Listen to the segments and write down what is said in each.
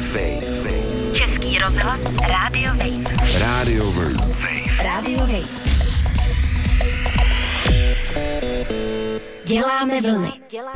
Český rozhlas Radio Wave. Radio Wave. Děláme vlny.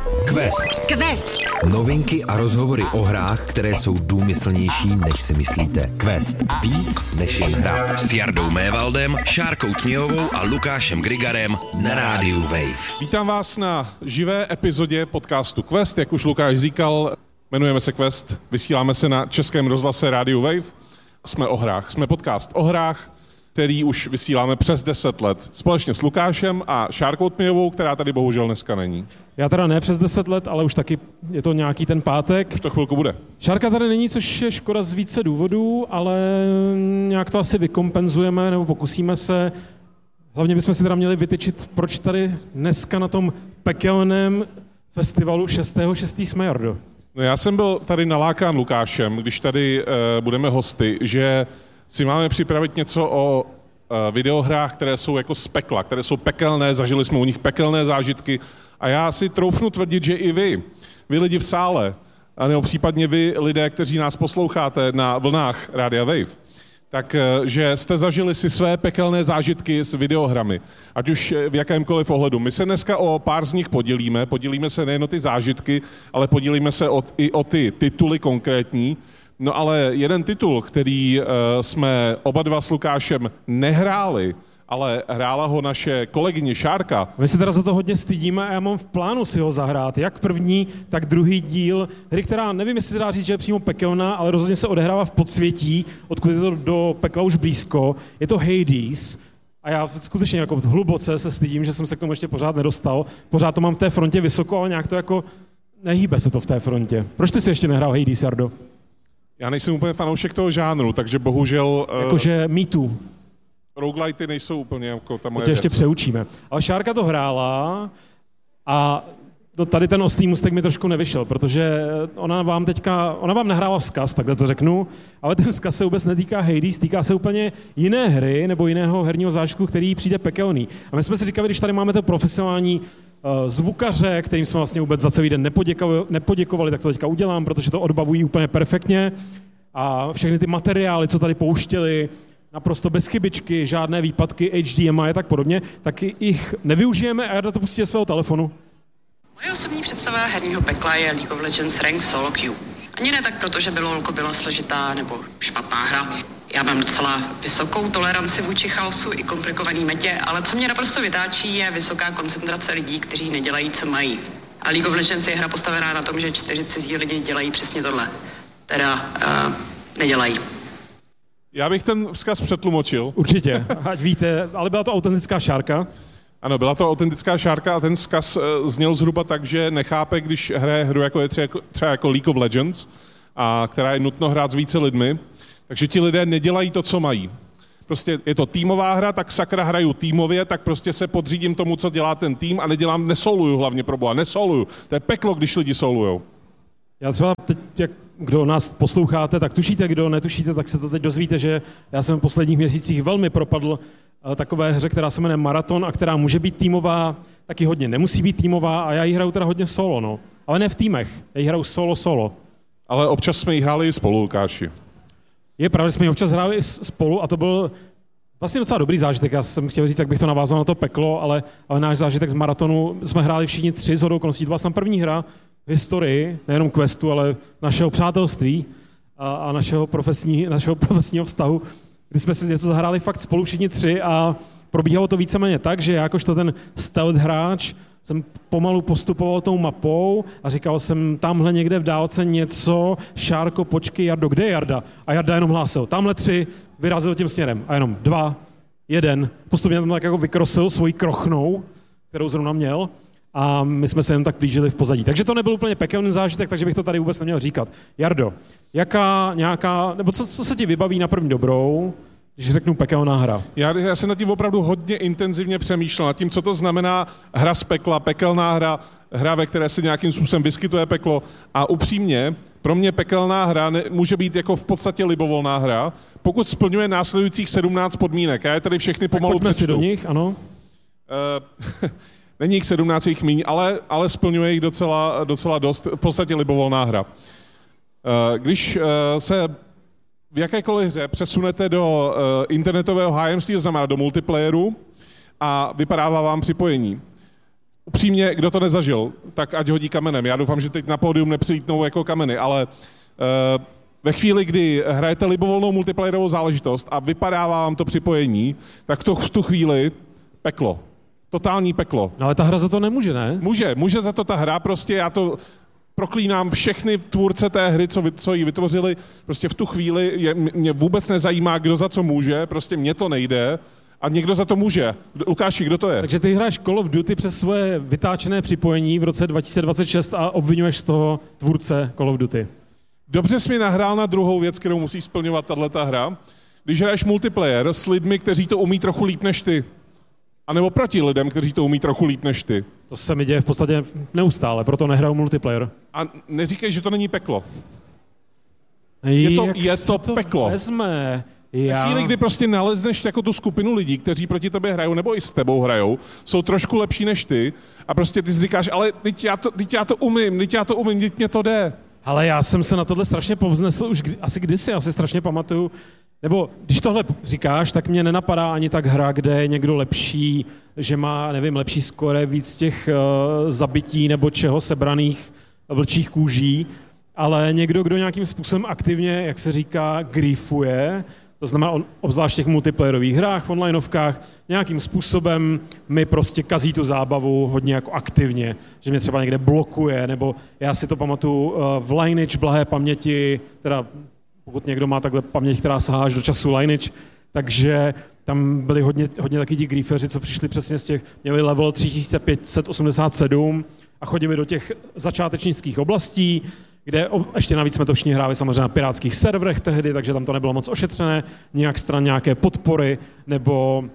Quest. Novinky a rozhovory o hrách, které jsou důmyslnější, než si myslíte. Quest. Víc než jen hra. S Jardou Mévaldem, Šárkou Tměhovou a Lukášem Grigarem na rádiu Wave. Vítám vás na živé epizodě podcastu Quest. Jak už Lukáš říkal, jmenujeme se Quest, vysíláme se na Českém rozhlase Radio Wave. Jsme o hrách. Jsme podcast o hrách, který už vysíláme přes 10 let. Společně s Lukášem a Šárkou Tměhovou, která tady bohužel dneska není. Já teda ne přes 10 let, ale už taky je to nějaký ten pátek. Už to chvilku bude. Šárka tady není, což je škoda z více důvodů, ale nějak to asi vykompenzujeme, nebo pokusíme se. Hlavně bychom si teda měli vytyčit, proč tady dneska na tom pekelném festivalu 6.6. jsme, Jardo. No já jsem byl tady nalákán Lukášem, když tady budeme hosty, že si máme připravit něco o videohrách, které jsou jako z pekla, které jsou pekelné, zažili jsme u nich pekelné zážitky a já si troufnu tvrdit, že i vy lidi v sále, nebo případně vy lidé, kteří nás posloucháte na vlnách Rádia Wave, tak že jste zažili si své pekelné zážitky s videohrami, ať už v jakémkoliv ohledu. My se dneska o pár z nich podělíme se nejen o ty zážitky, ale podělíme se i o ty tituly konkrétní. No ale jeden titul, který jsme oba dva s Lukášem nehráli, ale hrála ho naše kolegyně Šárka. My se teda za to hodně stydíme a já mám v plánu si ho zahrát. Jak první, tak druhý díl hry, která nevím, jestli se dá říct, že je přímo pekelná, ale rozhodně se odehrává v podsvětí, odkud je to do pekla už blízko. Je to Hades. A já skutečně jako hluboce se stydím, že jsem se k tomu ještě pořád nedostal. Pořád to mám v té frontě vysoko, ale nějak to jako nehýbe se to v té frontě. Proč ty jsi ještě nehrál Hades, Jardo? Já nejsem úplně fanoušek toho žánru, takže bohužel... Jakože Me Too. Roguelity nejsou úplně jako ta moje věc. Ještě věc. přeučíme. Ale Šárka to hrála a tady ten oslý můstek mi trošku nevyšel, protože ona vám nahrála vzkaz, takhle to řeknu, ale ten vzkaz se vůbec netýká Hades, týká se úplně jiné hry nebo jiného herního zážitku, který přijde pekelný. A my jsme si říkali, když tady máme to profesionální zvukaře, kterým jsme vlastně vůbec za celý den nepoděkovali, tak to teďka udělám, protože to odbavují úplně perfektně a všechny ty materiály, co tady pouštěli, naprosto bez chybičky, žádné výpadky, HDMI a tak podobně, tak jich nevyužijeme a já to pustím ze svého telefonu. Moje osobní představa herního pekla je League of Legends Rank Solo Queue. Ani ne tak proto, že LoLko byla složitá nebo špatná hra. Já mám docela vysokou toleranci vůči chaosu i komplikovaný metě, ale co mě naprosto vytáčí, je vysoká koncentrace lidí, kteří nedělají, co mají. A League of Legends je hra postavená na tom, že 4 cizí lidi dělají přesně tohle. Teda nedělají. Já bych ten vzkaz přetlumočil. Určitě, ať víte, ale byla to autentická Šárka. Ano, byla to autentická Šárka a ten vzkaz zněl zhruba tak, že nechápe, když hraje hru jako je třeba jako League of Legends, a která je nutno hrát s více lidmi, takže ti lidé nedělají to, co mají. Prostě je to týmová hra, tak sakra hraju týmově, tak prostě se podřídím tomu, co dělá ten tým a nesoluju hlavně pro boha, nesoluju. To je peklo, když lidi solujou. Já třeba teď, kdo nás posloucháte, tak tušíte, kdo netušíte, tak se to teď dozvíte, že já jsem v posledních měsících velmi propadl takové hře, která se jmenuje Marathon a která může být týmová, taky hodně nemusí být týmová a já ji hraju teda hodně solo, no. Ale ne v týmech, já ji hraju solo. Ale občas jsme ji hráli i spolu, Lukáši. Je pravda, že jsme ji občas hráli i spolu a to byl vlastně docela dobrý zážitek. Já jsem chtěl říct, jak bych to navázal na to peklo, ale náš zážitek z Maratonu jsme hráli všichni 3 shodou okolností. To byla tam první hra v historii, nejenom questu, ale našeho přátelství a našeho profesního vztahu, kdy jsme si něco zahráli fakt spolu všichni 3 a probíhalo to víceméně tak, že jakožto ten stealth hráč jsem pomalu postupoval tou mapou a říkal jsem, tamhle někde v dálce něco, Šárko, počkej, Jardo, kde je Jarda? A Jarda jenom hlásil, tamhle 3, vyrazil tím směrem a jenom 2, 1, postupně tam tak jako vykrosil svojí krochnou, kterou zrovna měl a my jsme se jen tak plížili v pozadí. Takže to nebyl úplně pekelný zážitek, takže bych to tady vůbec neměl říkat. Jardo, nebo co se ti vybaví na první dobrou, když řeknu pekelná hra? Já jsem nad tím opravdu hodně intenzivně přemýšlel, nad tím, co to znamená hra z pekla, pekelná hra, ve které se nějakým způsobem vyskytuje peklo. A upřímně, pro mě pekelná hra může být jako v podstatě libovolná hra, pokud splňuje následujících 17 podmínek. Já je tady všechny pomalu přečtu. Si do nich, ano. Není jich 17, jich míň, ale splňuje jich docela dost, v podstatě libovolná hra. Když se v jakékoliv hře přesunete do internetového hájemství, to znamená do multiplayeru, a vypadává vám připojení. Upřímně, kdo to nezažil, tak ať hodí kamenem. Já doufám, že teď na pódium nepřilítnou jako kameny, ale ve chvíli, kdy hrajete libovolnou multiplayerovou záležitost a vypadává vám to připojení, tak v tu chvíli peklo. Totální peklo. No ale ta hra za to nemůže, ne? Může za to ta hra, prostě já to proklínám všechny tvůrce té hry, co ji vytvořili, prostě v tu chvíli mě vůbec nezajímá, kdo za co může, prostě mně to nejde a někdo za to může. Lukáši, kdo to je? Takže ty hraješ Call of Duty přes svoje vytáčené připojení v roce 2026 a obvinuješ z toho tvůrce Call of Duty. Dobře jsi mi nahrál na druhou věc, kterou musí splňovat tato hra. Když hraješ multiplayer s lidmi, kteří to umí trochu líp než ty, anebo proti lidem, kteří to umí trochu líp než ty. To se mi děje v podstatě neustále, proto nehraju multiplayer. A neříkej, že to není peklo. Je to peklo. Vezme. V chvíli, kdy prostě nalezneš jako tu skupinu lidí, kteří proti tobě hrajou, nebo i s tebou hrajou, jsou trošku lepší než ty a prostě ty si říkáš, ale teď já to umím, teď mě to jde. Ale já jsem se na tohle strašně povznesl už asi kdysi, asi strašně pamatuju. Nebo když tohle říkáš, tak mě nenapadá ani tak hra, kde je někdo lepší, že má, nevím, lepší skore, víc těch zabití nebo čeho sebraných vlčích kůží, ale někdo, kdo nějakým způsobem aktivně, jak se říká, griefuje, to znamená obzvlášť v těch multiplayerových hrách, v onlineovkách, nějakým způsobem mi prostě kazí tu zábavu hodně jako aktivně, že mě třeba někde blokuje, nebo já si to pamatuju v Lineage blahé paměti, teda pokud někdo má takhle paměť, která sahá až do času Lineage, takže tam byli hodně taky ti griefeři, co přišli přesně z těch, měli level 3587 a chodili do těch začátečnických oblastí, kde ještě navíc jsme to všichni hráli samozřejmě na pirátských serverech tehdy, takže tam to nebylo moc ošetřené, nějak stran nějaké podpory nebo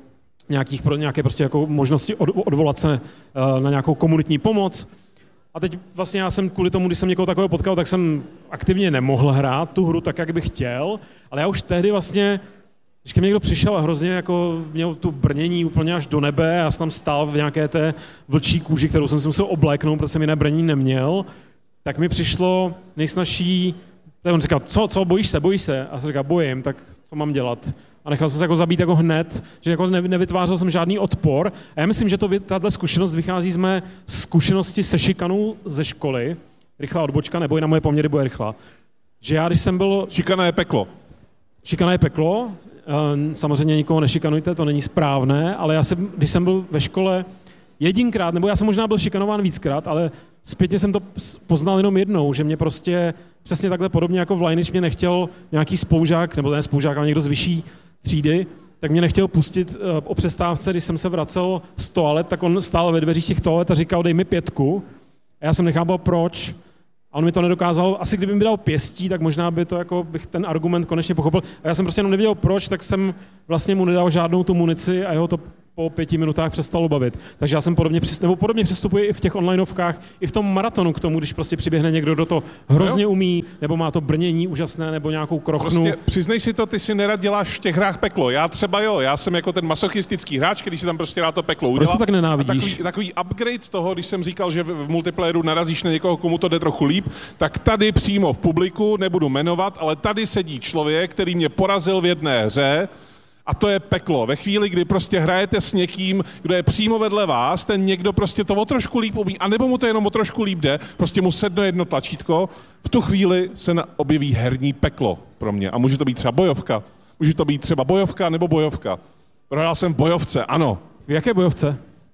nějaké prostě jako možnosti odvolat se na nějakou komunitní pomoc. A teď vlastně já jsem kvůli tomu, když jsem někoho takového potkal, tak jsem aktivně nemohl hrát tu hru tak, jak bych chtěl, ale já už tehdy vlastně, když ke mně někdo přišel a hrozně jako měl tu brnění úplně až do nebe, já jsem tam stál v nějaké té vlčí kůži, kterou jsem si musel obléknout, protože jsem jiné brnění neměl, tak mi přišlo nejsnažší, tak on říkal, co, bojíš se? A jsem říkal, bojím, tak co mám dělat? A nechal jsem se jako zabít jako hned, že jako nevytvářel jsem žádný odpor. A já myslím, že tato zkušenost vychází z mé zkušenosti se šikanou ze školy, rychlá odbočka, nebo i na moje poměry bude rychlá. Že já, když jsem byl... Šikana je peklo. Šikana je peklo, samozřejmě nikoho nešikanujte, to není správné, ale když jsem byl ve škole jedinkrát, nebo já jsem možná byl šikanován víckrát, ale zpětně jsem to poznal jenom jednou, že mě prostě přesně takhle podobně jako v Lineage mě nechtěl nějaký spolužák, nebo ne spolužák, ale někdo z vyšší třídy, tak mě nechtěl pustit o přestávce, když jsem se vracel z toalet, tak on stál ve dveřích těch toalet a říkal, dej mi 5. A já jsem nechápal proč. A on mi to nedokázal, asi kdyby mi dal pěstí, tak možná by to jako bych ten argument konečně pochopil. A já jsem prostě jenom nevěděl proč, tak jsem vlastně mu nedal žádnou tu munici a jeho to po 5 minutách přestalo bavit. Takže já jsem podobně přistupuji i v těch onlineovkách, i v tom maratonu k tomu, když prostě přiběhne někdo, kdo to hrozně umí, nebo má to brnění úžasné, nebo nějakou krochnu. Prostě přiznej si to, ty si nerad děláš v těch hrách peklo. Já třeba já jsem jako ten masochistický hráč, který si tam prostě rád to peklo udělá. Proč se tak nenávidíš? Takový upgrade toho, když jsem říkal, že v multiplayeru narazíš na někoho, komu to jde trochu líp, tak tady přímo v publiku, nebudu jmenovat, ale tady sedí člověk, který mě porazil v jedné hře. A to je peklo. Ve chvíli, kdy prostě hrajete s někým, kdo je přímo vedle vás, ten někdo prostě to o trošku líp umí, anebo mu to jenom o trošku líp jde, prostě mu sedne jedno tlačítko, v tu chvíli se objeví herní peklo pro mě. A může to být třeba bojovka. Může to být třeba bojovka nebo bojovka. Prohrál jsem v bojovce, ano. V jaké bojovce?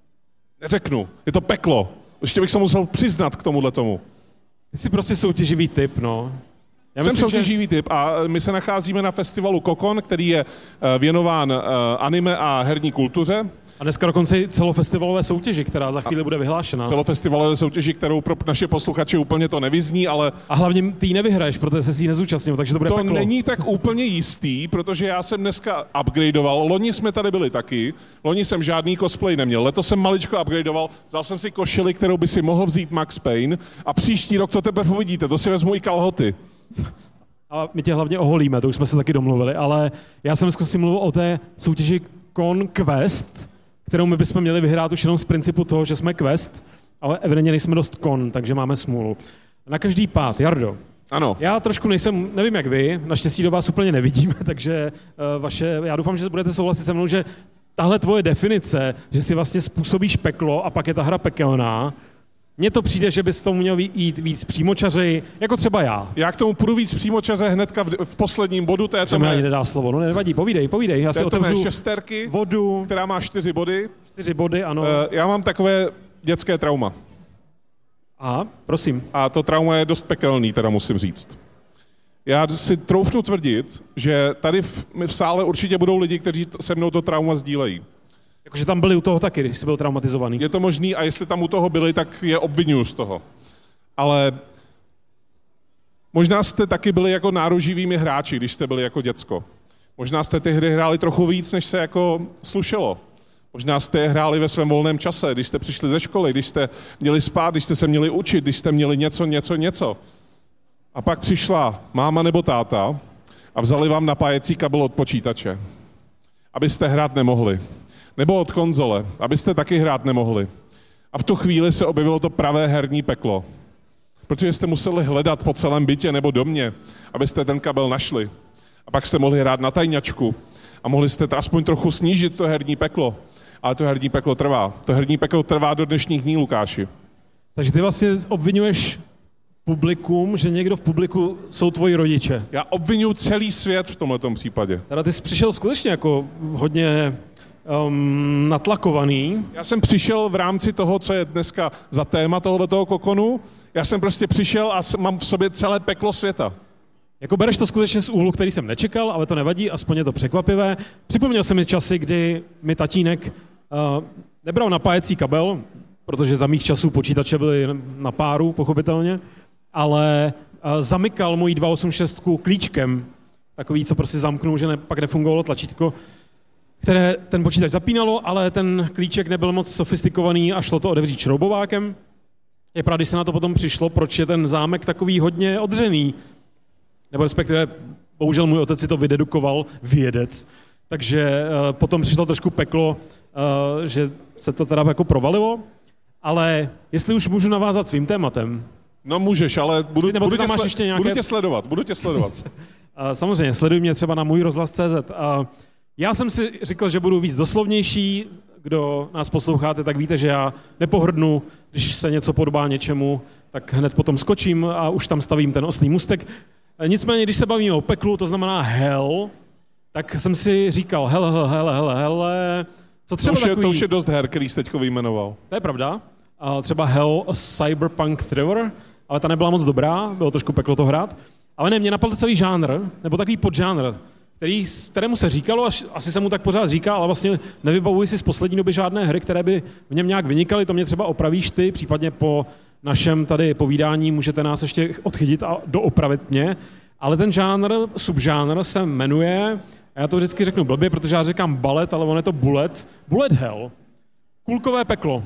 Neřeknu. Je to peklo. Ještě bych se musel přiznat k tomuhle tomu. Ty jsi prostě soutěživý typ, no. Jsem soutěživý typ a my se nacházíme na festivalu Kokon, který je věnován anime a herní kultuře. A dneska dokonce i celofestivalové soutěži, která za chvíli bude vyhlášena. Celofestivalové soutěži, kterou pro naše posluchače úplně to nevyzní, ale... A hlavně ty ji nevyhraješ, protože se jí nezúčastnil, takže to bude peklo. To není tak úplně jistý, protože já jsem dneska upgradeoval. Loni jsme tady byli taky. Loni jsem žádný cosplay neměl. Letos jsem maličko upgradeoval. Vzal jsem si košili, kterou by si mohl vzít Max Payne. A příští rok to tebe uvidíte. To si vezmu i kalhoty. A my tě hlavně oholíme, to už jsme se taky domluvili, ale já jsem si mluvil o té soutěži Conquest, kterou my bychom měli vyhrát už jenom z principu toho, že jsme Quest, ale evidentně nejsme dost Con, takže máme smůlu. Na každý pád, Jardo, Ano. Já trošku nevím jak vy, naštěstí do vás úplně nevidíme, takže já doufám, že budete souhlasit se mnou, že tahle tvoje definice, že si vlastně způsobíš peklo a pak je ta hra pekelná, mně to přijde, že bys tomu měl jít víc přímočaři, jako třeba já. Já k tomu půjdu víc přímočaře hnedka v posledním bodu. To mi ani nedá slovo, no nevadí, povídej. Já si otevřu šesterky, vodu. Která má 4 body. 4 body, ano. Já mám takové dětské trauma. Aha, prosím. A to trauma je dost pekelný, teda musím říct. Já si troufnu tvrdit, že tady v sále určitě budou lidi, kteří se mnou to trauma sdílejí. Jakože tam byli u toho taky, když jsi byl traumatizovaný. Je to možný a jestli tam u toho byli, tak je obvinuju z toho. Ale možná jste taky byli jako nároživými hráči, když jste byli jako děcko. Možná jste ty hry hráli trochu víc, než se jako slušelo. Možná jste je hráli ve svém volném čase, když jste přišli ze školy, když jste měli spát, když jste se měli učit, když jste měli něco. A pak přišla máma nebo táta a vzali vám napájecí kabel od počítače, abyste hrát nemohli. Nebo od konzole, abyste taky hrát nemohli. A v tu chvíli se objevilo to pravé herní peklo. Protože jste museli hledat po celém bytě nebo domě, abyste ten kabel našli. A pak jste mohli hrát na tajňačku a mohli jste aspoň trochu snížit to herní peklo. Ale to herní peklo trvá. To herní peklo trvá do dnešních dní, Lukáši. Takže ty vlastně obvinuješ publikum, že někdo v publiku jsou tvoji rodiče. Já obvinuju celý svět v tomhletom případě. Teda ty jsi přišel skutečně jako hodně natlakovaný. Já jsem přišel v rámci toho, co je dneska za téma tohoto kokonu. Já jsem prostě přišel a mám v sobě celé peklo světa. Jako bereš to skutečně z úhlu, který jsem nečekal, ale to nevadí, aspoň je to překvapivé. Připomněl jsem mi časy, kdy mi tatínek nebral napájecí kabel, protože za mých časů počítače byly na páru, pochopitelně, ale zamykal moji 286 klíčkem, takový, co prostě zamknul, že pak nefungovalo tlačítko, které ten počítač zapínalo, ale ten klíček nebyl moc sofistikovaný a šlo to otevřít šroubovákem. Je pravda, když se na to potom přišlo, proč je ten zámek takový hodně odřený. Nebo respektive, bohužel můj otec si to vydedukoval, vědec. Takže potom přišlo trošku peklo, že se to teda jako provalilo. Ale jestli už můžu navázat svým tématem. No můžeš, ale budu tě sledovat. Samozřejmě, sleduj mě třeba na můj rozhlas.cz. Já jsem si říkal, že budu víc doslovnější. Kdo nás posloucháte, tak víte, že já nepohrdnu, když se něco podobá něčemu, tak hned potom skočím a už tam stavím ten oslý můstek. Nicméně, když se bavíme o peklu, to znamená hell, tak jsem si říkal, hele, co třeba takový... To už je dost her, který jsi teďko vyjmenoval. To je pravda. Třeba Hell Cyberpunk Thriller, ale ta nebyla moc dobrá, bylo trošku peklo to hrát. Ale ne, mě napadl celý žánr, nebo takový podžánr, kterému se říkalo, asi se mu tak pořád říká, ale vlastně nevybavuji si z poslední doby žádné hry, které by v něm nějak vynikaly, to mě třeba opravíš ty, případně po našem tady povídání můžete nás ještě odchytit a doopravit mě, ale ten subžánr se jmenuje, a já to vždycky řeknu blbě, protože já říkám ballet, ale on je to bullet hell. Kulkové peklo.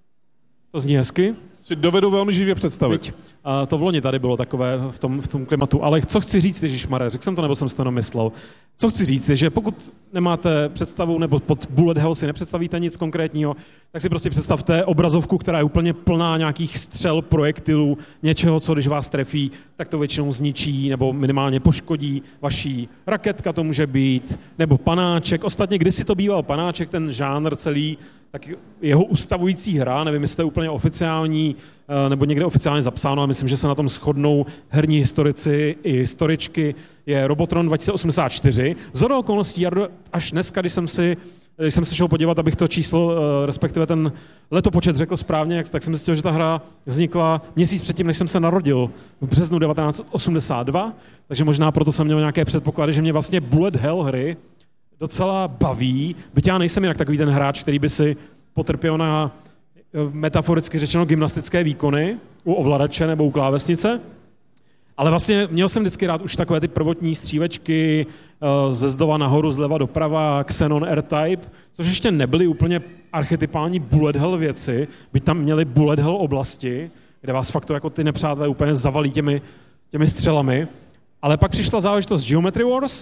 To zní hezky. Si dovedu velmi živě představit. To v loni tady bylo takové v tom klimatu. Ale co chci říct, ježišmaré, řekl jsem to, nebo jsem si to nemyslel. Co chci říct, je, že pokud nemáte představu, nebo pod bullet hell si nepředstavíte nic konkrétního, tak si prostě představte obrazovku, která je úplně plná nějakých střel, projektilů, něčeho, co když vás trefí, tak to většinou zničí, nebo minimálně poškodí vaší raketka, to může být, nebo panáček. Ostatně, kdysi to býval panáček, ten žánr celý, tak jeho ustavující hra, nevím, jestli to je úplně oficiální, nebo někde oficiálně zapsáno, a myslím, že se na tom shodnou herní historici i historičky, je Robotron 2084. Shodou okolností, až dneska, když jsem se šel podívat, abych to číslo, respektive ten letopočet řekl správně, tak jsem zjistil, že ta hra vznikla měsíc předtím, než jsem se narodil, v březnu 1982, takže možná proto jsem měl nějaké předpoklady, že mě vlastně bullet hell hry docela baví, byť já nejsem jinak takový ten hráč, který by si potrpěl na metaforicky řečeno gymnastické výkony u ovladače nebo u klávesnice, ale vlastně měl jsem vždycky rád už takové ty prvotní střívečky ze zdova nahoru, zleva doprava, Xenon R-Type, což ještě nebyly úplně archetypální bullet hell věci, byť tam měli bullet hell oblasti, kde vás fakt to jako ty nepřátelé úplně zavalí těmi střelami. Ale pak přišla záležitost Geometry Wars,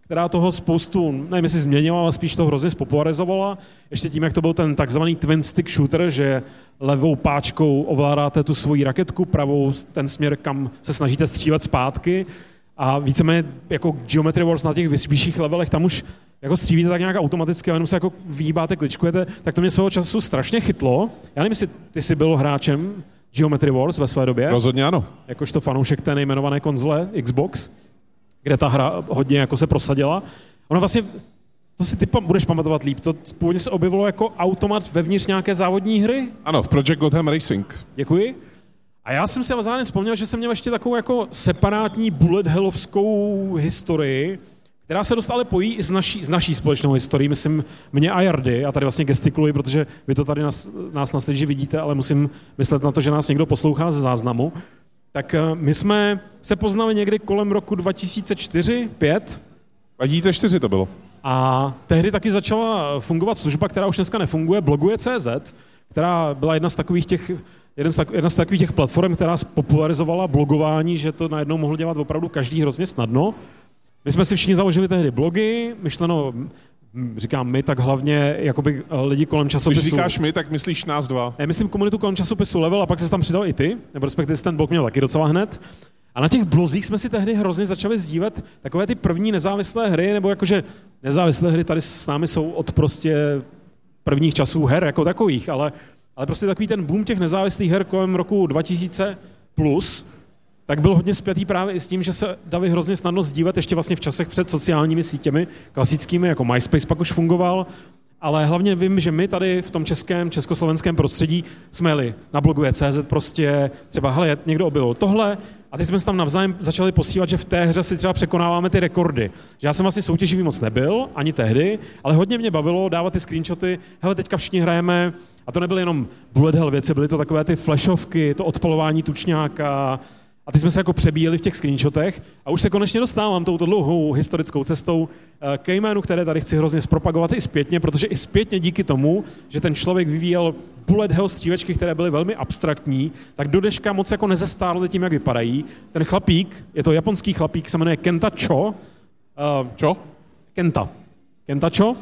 která toho spoustu, nevím, jestli změnila, ale spíš to hrozně spopularizovala. Ještě tím, jak to byl ten takzvaný twin stick shooter, že levou páčkou ovládáte tu svoji raketku, pravou ten směr, kam se snažíte střílet zpátky. A víceméně jako Geometry Wars na těch vyšších levelech, tam už jako střílíte tak nějak automaticky a jenom se jako vyhýbáte, kličkujete, tak to mě svého času strašně chytlo. Já nevím, jestli ty jsi byl hráčem Geometry Wars ve své době. Rozhodně ano. Jakožto fanoušek té nejmenované konzole Xbox, kde ta hra hodně jako se prosadila. Ono vlastně, to si ty budeš pamatovat líp, to původně se objevilo jako automat vevnitř nějaké závodní hry? Ano, v Project Gotham Racing. Děkuji. A já jsem si ale zároveň vzpomněl, že jsem měl ještě takovou jako separátní bullet hellovskou historii, která se dost ale pojí i s naší společnou historií, myslím mě a Jardy. Já tady vlastně gestikuluji, protože vy to tady nás na stage vidíte, ale musím myslet na to, že nás někdo poslouchá ze záznamu. Tak my jsme se poznali někdy kolem roku 2004-2005. 2004 to bylo. A tehdy taky začala fungovat služba, která už dneska nefunguje, Bloguje.cz, která byla jedna z takových těch platform, která popularizovala blogování, že to najednou mohl dělat opravdu každý hrozně snadno. My jsme si všichni založili tehdy blogy, myšleno, říkám my, tak hlavně jakoby lidi kolem časopisu. Když říkáš my, tak myslíš nás dva. Ne, myslím komunitu kolem časopisu Level a pak se tam přidal i ty, nebo respektive ten blog měl taky docela hned. A na těch blozích jsme si tehdy hrozně začali sdílet takové ty první nezávislé hry, nebo jakože nezávislé hry tady s námi jsou od prostě prvních časů her jako takových, ale prostě takový ten boom těch nezávislých her kolem roku 2000 plus, tak byl hodně spjatý právě i s tím, že se dali hrozně snadno sdílet ještě vlastně v časech před sociálními sítěmi klasickými, jako MySpace pak už fungoval, ale hlavně vím, že my tady v tom československém prostředí jsme jeli na Bloguje.cz prostě třeba, hele, někdo objevil tohle a teď jsme se tam navzájem začali posílat, že v té hře si třeba překonáváme ty rekordy. Že já jsem vlastně soutěživý moc nebyl, ani tehdy, ale hodně mě bavilo dávat ty screenshoty, hele, teďka všichni hrajeme, a to nebyly jenom bullet hell věci, byly to takové ty flashovky, to odpalování tučňáka. A ty jsme se jako přebíjeli v těch screenshotech a už se konečně dostávám touto dlouhou historickou cestou ke jménu, které tady chci hrozně zpropagovat i zpětně, protože i zpětně díky tomu, že ten člověk vyvíjel bullet hell střílečky, které byly velmi abstraktní, tak do dneška moc jako nezestárly tím, jak vypadají. Ten chlapík, je to japonský chlapík, se jmenuje Kenta Cho. Kenta Cho.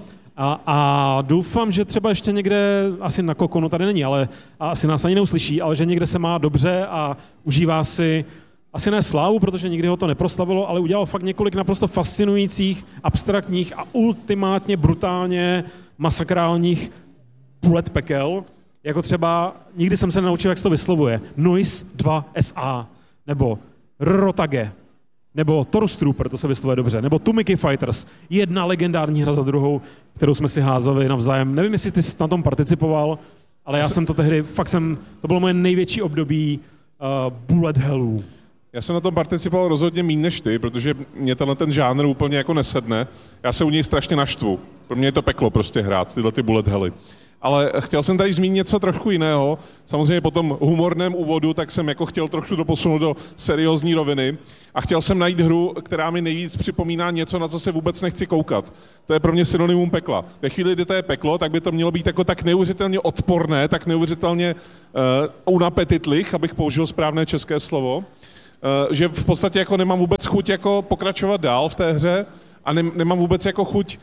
A doufám, že třeba ještě někde, asi na Kokonu tady není, ale asi nás ani neuslyší, ale že někde se má dobře a užívá si, asi ne slávu, protože nikdy ho to neproslavilo, ale udělal fakt několik naprosto fascinujících, abstraktních a ultimátně brutálně masakrálních bullet pekel, jako třeba, nikdy jsem se nenaučil, jak se to vyslovuje, Noise 2 SA, nebo Rotage, nebo Torstrooper, to se vyslovuje dobře, nebo Tumiki Fighters, jedna legendární hra za druhou, kterou jsme si házeli navzájem. Nevím, jestli ty jsi na tom participoval, ale já jsem to tehdy, to bylo moje největší období bullet hellů. Já jsem na tom participoval rozhodně méně než ty, protože mě ten žánr úplně jako nesedne. Já se u něj strašně naštvu. Pro mě je to peklo prostě hrát, tyhle ty bullet helly. Ale chtěl jsem tady zmínit něco trošku jiného. Samozřejmě po tom humorném úvodu, tak jsem jako chtěl trošku doposunout do seriózní roviny a chtěl jsem najít hru, která mi nejvíc připomíná něco, na co se vůbec nechci koukat. To je pro mě synonymum pekla. Ve chvíli, kdy to je peklo, tak by to mělo být jako tak neuvěřitelně odporné, tak neuvěřitelně unapetitlich, abych použil správné české slovo, že v podstatě jako nemám vůbec chuť jako pokračovat dál v té hře a nemám vůbec jako chuť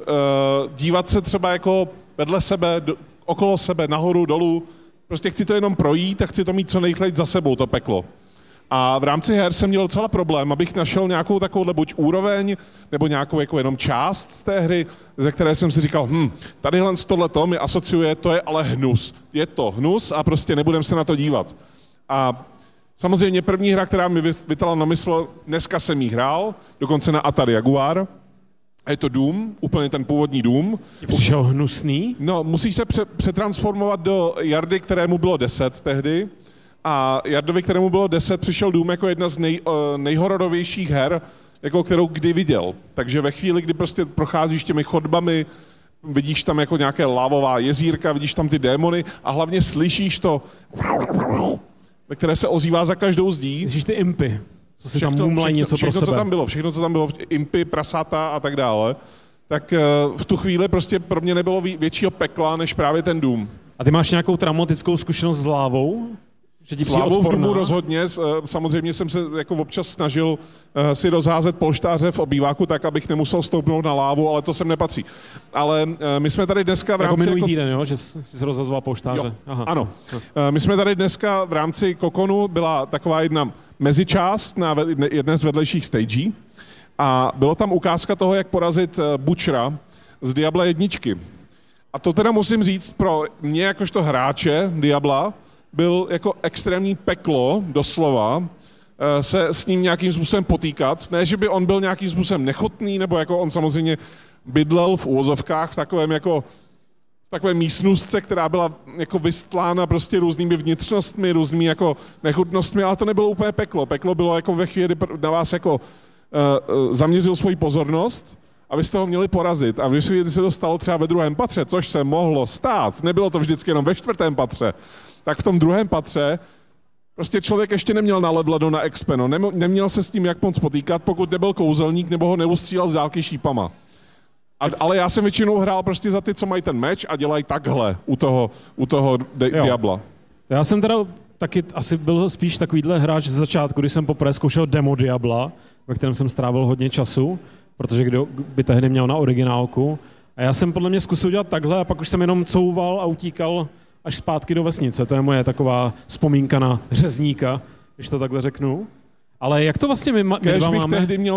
dívat se třeba jako vedle sebe, okolo sebe, nahoru, dolů. Prostě chci to jenom projít a chci to mít co nejrychleji za sebou, to peklo. A v rámci her jsem měl docela problém, abych našel nějakou takovouhle buď úroveň, nebo nějakou jako jenom část z té hry, ze které jsem si říkal, tadyhle tohleto mi asociuje, to je ale hnus. Je to hnus a prostě nebudem se na to dívat. A samozřejmě první hra, která mi vytala na mysl, dneska jsem jí hrál, dokonce na Atari Jaguar. A je to Doom, úplně ten původní Doom. Přišel hnusný? No, musíš se přetransformovat do Jardy, kterému bylo 10 tehdy. A Jardovi, kterému bylo 10, přišel Doom jako jedna z nejhororovějších her, jako kterou kdy viděl. Takže ve chvíli, kdy prostě procházíš těmi chodbami, vidíš tam jako nějaké lávová jezírka, vidíš tam ty démony a hlavně slyšíš to, ve které se ozývá za každou zdí. Slyšíš ty impy, co si tam mumlají něco pro sebe. Všechno, co tam bylo, impy, prasata a tak dále, tak v tu chvíli prostě pro mě nebylo většího pekla, než právě ten Doom. A ty máš nějakou traumatickou zkušenost s lávou? Slávou v domu rozhodně. Samozřejmě jsem se jako občas snažil si rozházet polštáře v obýváku tak, abych nemusel stoupnout na lávu, ale to sem nepatří. Ale my jsme tady dneska v rámci... Jako minulý týden, jo? Že jsi rozhazoval polštáře. Aha. Ano. My jsme tady dneska v rámci Kokonu, byla taková jedna mezičást na jedné z vedlejších stagí a bylo tam ukázka toho, jak porazit Butchera z Diabla 1. A to teda musím říct pro mě jakožto hráče Diabla, byl jako extrémní peklo, doslova, se s ním nějakým způsobem potýkat. Ne, že by on byl nějakým způsobem nechutný, nebo jako on samozřejmě bydlel v uvozovkách v takové místnostce, která byla jako vystlána prostě různými vnitřnostmi, různými jako nechutnostmi, ale to nebylo úplně peklo. Peklo bylo jako ve chvíli, na vás jako zaměřil svoji pozornost a vy jste ho měli porazit. A když se to stalo třeba ve 2. patře, což se mohlo stát, nebylo to vždycky jenom ve 4. patře, tak v tom 2. patře prostě člověk ještě neměl nalevlado na expeno, neměl se s tím jak moc potýkat, pokud nebyl kouzelník nebo ho neustřílel z dálky šípama. Ale já jsem většinou hrál prostě za ty, co mají ten meč a dělají takhle u toho Diabla. Já jsem teda taky asi byl spíš takovýhle hráč ze začátku, když jsem poprvé zkoušel demo Diabla, ve kterém jsem strávil hodně času, protože kdo by tehdy měl na originálku. A já jsem podle mě zkusil dělat takhle a pak už jsem jenom couval a utíkal až zpátky do vesnice. To je moje taková vzpomínka na řezníka, když to takhle řeknu. Ale jak to vlastně my dva máme? Kež bych tehdy měl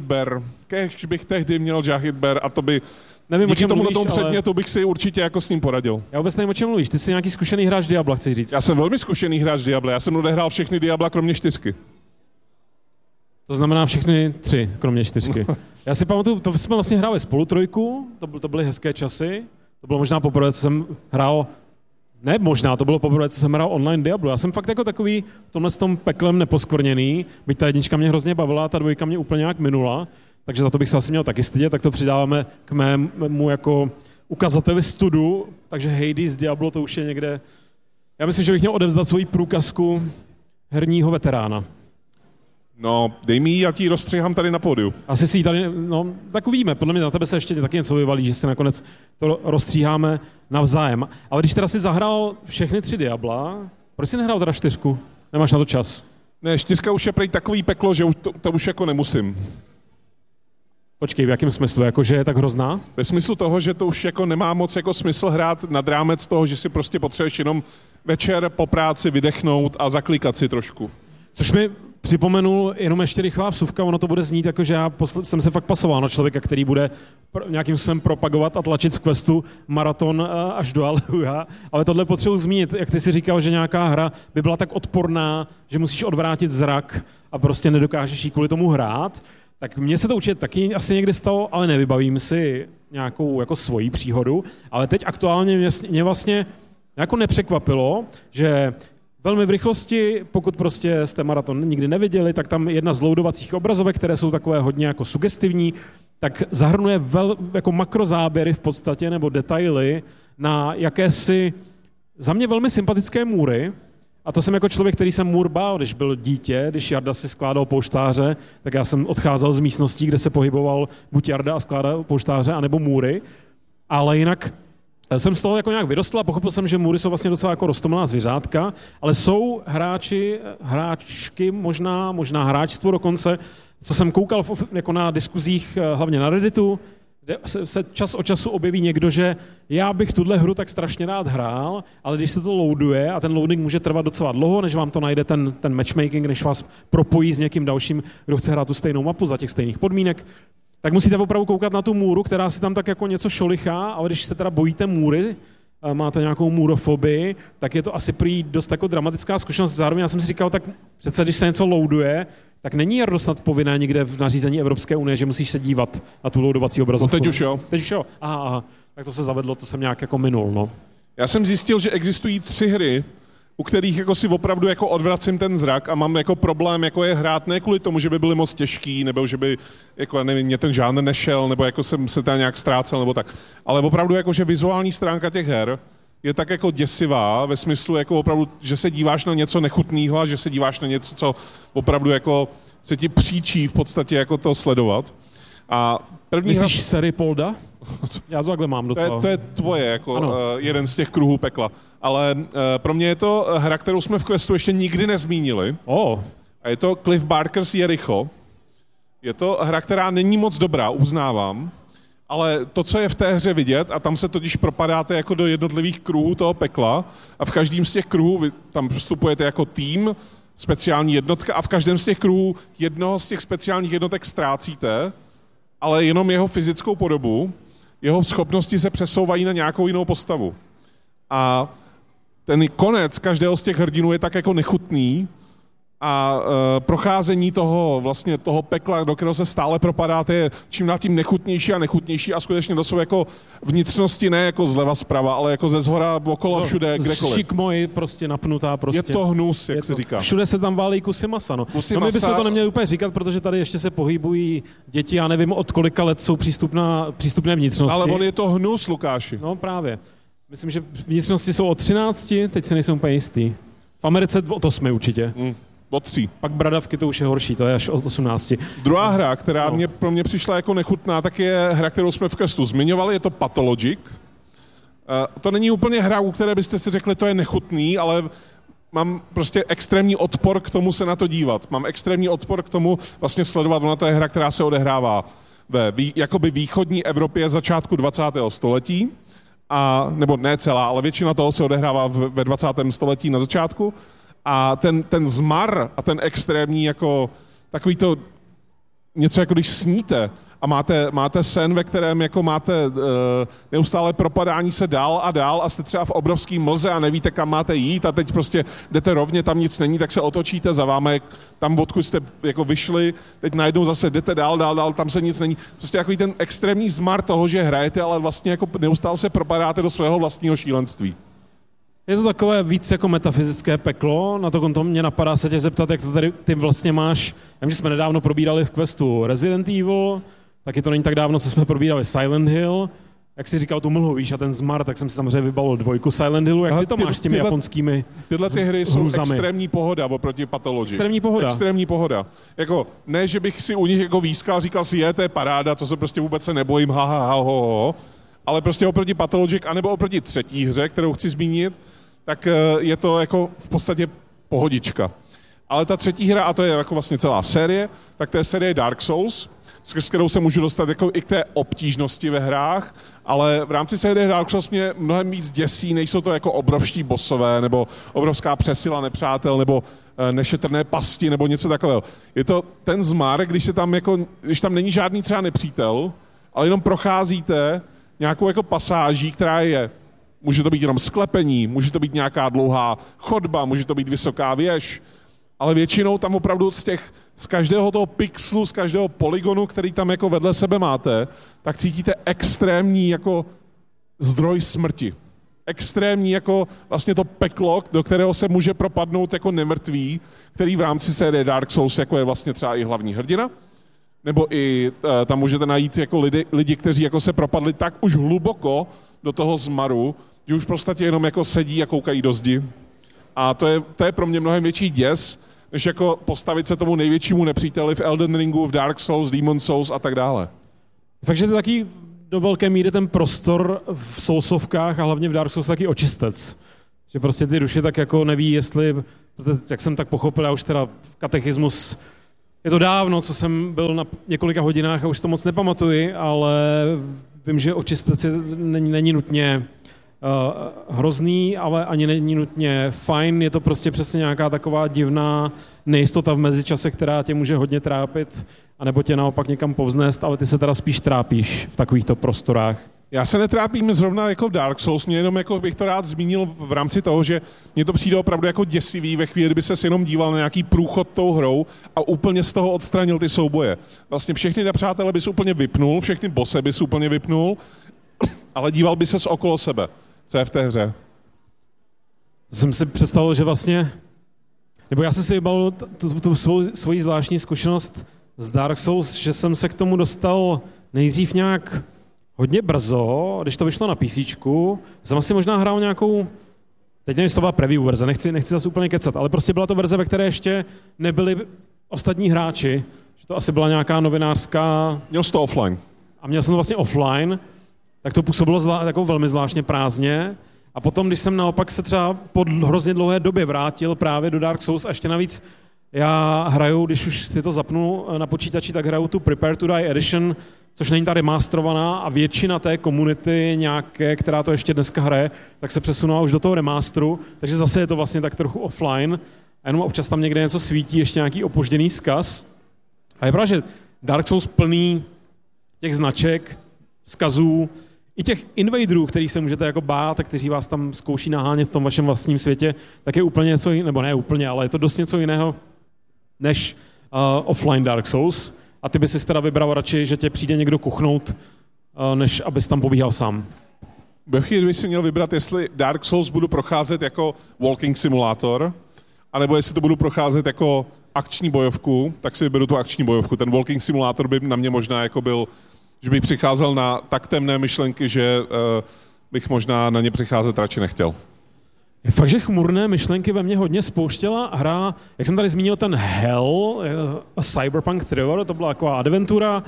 Jah Idber a to by... Nevím, díky tomu předmětu bych si určitě jako s ním poradil. Já vůbec nevím, o čem mluvíš. Ty jsi nějaký zkušený hráč Diabla, chci říct. Já jsem velmi zkušený hráč Diabla. Já jsem odehrál všechny Diabla, kromě 4. To znamená všechny 3, kromě 4. Já si pamatuju, to jsme vlastně hráli spolu 3, to byly hezké časy. To bylo možná poprvé, co jsem hrál... Ne, možná, to bylo poprvé, co jsem hrál online Diablo. Já jsem fakt jako takový v tomhle s tom peklem neposkvrněný, byť ta 1 mě hrozně bavila, ta 2 mě úplně nějak minula, takže za to bych se asi měl taky stydět, tak to přidáváme k mému jako ukazateli studu, takže Hades Diablo to už je někde... Já myslím, že bych měl odevzdat svoji průkazku herního veterána. No, dej mi ji, já ti ji rozstřihám tady na pódiu. Asi si ji tady, no, tak uvidíme. Podle mě na tebe se ještě taky něco vyvalí, že si nakonec to rozstříháme navzájem. Ale když teda si zahrál všechny 3 Diabla, proč jsi nehrál teda 4? Nemáš na to čas? Ne, 4 už je prej takový peklo, že to už jako nemusím. Počkej, v jakém smyslu? Jako, že je tak hrozná? Ve smyslu toho, že to už jako nemá moc jako smysl hrát nad rámec toho, že si prostě potřebuješ jenom večer po práci vydechnout a zaklikat si trošku. Což mi připomenul jenom ještě rychlá vsuvka, ono to bude znít jako, že já jsem se fakt pasoval na člověka, který bude nějakým způsobem propagovat a tlačit v questu maraton až do Aleluja, ale tohle potřebuji zmínit, jak ty si říkal, že nějaká hra by byla tak odporná, že musíš odvrátit zrak a prostě nedokážeš jí kvůli tomu hrát, tak mně se to určitě taky asi někdy stalo, ale nevybavím si nějakou jako svoji příhodu, ale teď aktuálně mě vlastně jako nepřekvapilo, že velmi v rychlosti, pokud prostě jste maraton nikdy neviděli, tak tam jedna z loadovacích obrazovek, které jsou takové hodně jako sugestivní, tak zahrnuje jako makrozáběry v podstatě nebo detaily na jakési za mě velmi sympatické můry. A to jsem jako člověk, který jsem můr bál, když byl dítě, když Jarda si skládal polštáře, tak já jsem odcházel z místností, kde se pohyboval buď Jarda a skládal polštáře, anebo můry. Ale jinak jsem z toho jako nějak vyrostl a pochopil jsem, že můry jsou vlastně docela jako roztomilá zvířátka, ale jsou hráčky, možná hráčstvo dokonce, co jsem koukal jako na diskuzích hlavně na Redditu, kde se čas od času objeví někdo, že já bych tuhle hru tak strašně rád hrál, ale když se to loaduje a ten loading může trvat docela dlouho, než vám to najde ten matchmaking, než vás propojí s někým dalším, kdo chce hrát tu stejnou mapu za těch stejných podmínek, tak musíte opravdu koukat na tu můru, která si tam tak jako něco šolichá, ale když se teda bojíte můry, máte nějakou můrofobii, tak je to asi prý dost jako dramatická zkušenost. Zároveň já jsem si říkal, tak přece když se něco loaduje, tak není Jardo snad povinné nikde v nařízení Evropské unie, že musíš se dívat na tu loadovací obrazovku. No teď už jo. Teď už jo. Aha. Tak to se zavedlo, to jsem nějak jako minul, no. Já jsem zjistil, že existují 3 hry, u kterých jako si opravdu jako odvracím ten zrak a mám jako problém jako je hrát ne kvůli tomu, že by byly moc těžký, nebo že by jako nevím, mě ten žánr nešel, nebo jako jsem se tam nějak ztrácel, nebo tak. Ale opravdu jako, že vizuální stránka těch her je tak jako děsivá ve smyslu jako opravdu, že se díváš na něco nechutného a že se díváš na něco, co opravdu jako se ti příčí v podstatě jako to sledovat. A první myslíš sérii Polda? Já to takhle mám docela. To je tvoje, jako jeden z těch kruhů pekla. Ale pro mě je to hra, kterou jsme v Questu ještě nikdy nezmínili. A je to Cliff Barker's Jericho. Je to hra, která není moc dobrá, uznávám. Ale to, co je v té hře vidět, a tam se totiž propadáte jako do jednotlivých kruhů toho pekla a v každém z těch kruhů vy tam vstupujete jako tým, speciální jednotka a v každém z těch kruhů jednoho z těch speciálních jednotek ztrácíte, ale jenom jeho fyzickou podobu, jeho schopnosti se přesouvají na nějakou jinou postavu. A ten konec každého z těch hrdinů je tak jako nechutný a procházení toho pekla, do kterého se stále propadáte, je čím dál tím nechutnější a nechutnější a skutečně to jsou jako vnitřnosti ne jako zleva zprava, ale jako ze zhora, okolo, všude, kdekoliv. Šikmo je prostě napnutá prostě. Je to hnus, jak se říká. Všude se tam válí kusy masa, no. My bychom to neměli úplně říkat, protože tady ještě se pohybují děti, já nevím od kolika let jsou přístupné vnitřnosti. Ale on je to hnus, Lukáši. No právě. Myslím, že vnitřnosti jsou od 13, teď si nejsem úplně jistý. V Americe od 8 určitě. Od 3. Pak bradavky to už je horší, to je až od 18. Druhá hra, která pro mě přišla jako nechutná, tak je hra, kterou jsme v Questu zmiňovali, je to Pathologic. To není úplně hra, u které byste si řekli, to je nechutný, ale mám prostě extrémní odpor k tomu se na to dívat. Mám extrémní odpor k tomu vlastně sledovat. Ona to je hra, která se odehrává ve jakoby východní Evropě začátku 20. století. Nebo ne celá, ale většina toho se odehrává ve 20. století na začátku. A ten zmar a ten extrémní jako takový to něco jako když sníte a máte sen, ve kterém jako máte neustále propadání se dál a dál a jste třeba v obrovský mlze a nevíte, kam máte jít a teď prostě jdete rovně, tam nic není, tak se otočíte za vámi, tam odkud jste jako vyšli, teď najednou zase jdete dál, tam se nic není. Prostě takový ten extrémní zmar toho, že hrajete, ale vlastně jako neustále se propadáte do svého vlastního šílenství. Je to takové víc jako metafyzické peklo, na to konto mě napadá se tě zeptat, jak to tady ty vlastně máš. Já vím, že jsme nedávno probírali v Questu Resident Evil, taky to není tak dávno, co jsme probírali Silent Hill. Jak jsi říkal tu mlhu, víš, a ten zmar, tak jsem si samozřejmě vybavil 2 Silent Hillu. Jak ty to máš s těmi japonskými Tyhle ty hry jsou extrémní pohoda oproti Pathology. Extrémní pohoda. Jako, ne, že bych si u nich jako výskal, říkal si, to je paráda, to se prostě vůbec se nebojím, ho. Ale prostě oproti Pathologic, anebo oproti třetí hře, kterou chci zmínit, tak je to jako v podstatě pohodička. Ale ta třetí hra, a to je jako vlastně celá série, tak to je série Dark Souls, s kterou se můžu dostat jako i k té obtížnosti ve hrách, ale v rámci série Dark Souls mě mnohem víc děsí, nejsou to jako obrovští bossové, nebo obrovská přesila nepřátel, nebo nešetrné pasti, nebo něco takového. Je to ten zmar, když tam není žádný třeba nepřítel, ale jenom procházíte nějakou jako pasáží, která může to být jenom sklepení, může to být nějaká dlouhá chodba, může to být vysoká věž, ale většinou tam opravdu z každého toho pixelu, z každého polygonu, který tam jako vedle sebe máte, tak cítíte extrémní jako zdroj smrti. Extrémní jako vlastně to peklo, do kterého se může propadnout jako nemrtvý, který v rámci série Dark Souls jako je vlastně třeba i hlavní hrdina. Nebo i tam můžete najít jako lidi, kteří jako se propadli tak už hluboko do toho zmaru, že už prostě jenom jako sedí a koukají do zdi. A to je pro mě mnohem větší děs, než jako postavit se tomu největšímu nepříteli v Elden Ringu, v Dark Souls, Demon Souls a tak dále. Takže to je taky do velké míry ten prostor v Soulsovkách a hlavně v Dark Souls taky očistec. Že prostě ty duše tak jako neví, jestli, jak jsem tak pochopil, já už teda katechismus, je to dávno, co jsem byl na několika hodinách a už to moc nepamatuji, ale vím, že očistec není nutně hrozný, ale ani není nutně fajn. Je to prostě přesně nějaká taková divná nejistota v mezičase, která tě může hodně trápit, anebo tě naopak někam povznést, ale ty se teda spíš trápíš v takovýchto prostorách. Já se netrápím zrovna jako v Dark Souls, mě jenom jako bych to rád zmínil v rámci toho, že mně to přijde opravdu jako děsivý ve chvíli, kdyby ses jenom díval na nějaký průchod tou hrou a úplně z toho odstranil ty souboje. Vlastně všechny nepřátele bys úplně vypnul, všechny bosse bys úplně vypnul, ale díval by ses okolo sebe. Co je v té hře? Jsem si představil, že vlastně, nebo já jsem si vybavil tu svoji zvláštní zkušenost z Dark Souls, že jsem se k tomu dostal nejdřív nějak hodně brzo, když to vyšlo na PCčku, jsem asi možná hrál nějakou, teď nevím, jestli to byla preview verze, nechci zase úplně kecat, ale prostě byla to verze, ve které ještě nebyli ostatní hráči, že to asi byla nějaká novinářská... Měl jsi to offline. A měl jsem to vlastně offline, tak to působilo jako velmi zvláštně prázdně. A potom, když jsem naopak se třeba po hrozně dlouhé době vrátil právě do Dark Souls a ještě navíc já hraju, když už si to zapnu na počítači, tak hraju tu Prepare to Die Edition, což není ta remasterovaná a většina té komunity nějaké, která to ještě dneska hraje, tak se přesunula už do toho remasteru, takže zase je to vlastně tak trochu offline a jenom občas tam někde něco svítí, ještě nějaký opožděný vzkaz. A je pravda, že Dark Souls plný těch značek, vzkazů, i těch invaderů, kterých se můžete jako bát a kteří vás tam zkouší nahánět v tom vašem vlastním světě, tak je úplně něco jiného, nebo ne úplně, ale je to dost něco jiného než offline Dark Souls. A ty by si teda vybral radši, že tě přijde někdo kuchnout, než abys tam pobíhal sám. Ve chvíli bych si měl vybrat, jestli Dark Souls budu procházet jako walking simulátor, anebo jestli to budu procházet jako akční bojovku, tak si vyberu tu akční bojovku. Ten walking simulátor by na mě možná jako byl, že bych přicházel na tak temné myšlenky, že bych možná na ně přicházet radši nechtěl. Je fakt, že chmurné myšlenky ve mně hodně spouštěla hra, jak jsem tady zmínil, ten Hell, Cyberpunk Thriller, to byla taková adventura,